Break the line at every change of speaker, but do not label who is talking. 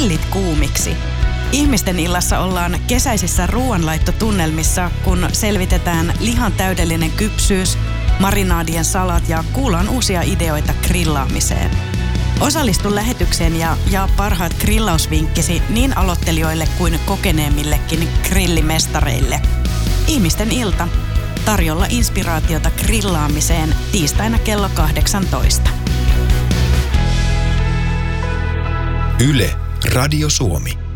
Grillit kuumiksi. Ihmisten illassa ollaan kesäisissä ruoanlaittotunnelmissa, kun selvitetään lihan täydellinen kypsyys, marinaadien salat ja kuullaan uusia ideoita grillaamiseen. Osallistu lähetykseen ja jaa parhaat grillausvinkkisi niin aloittelijoille kuin kokeneemmillekin grillimestareille. Ihmisten ilta. Tarjolla inspiraatiota grillaamiseen tiistaina kello 18.
Yle, Radio Suomi.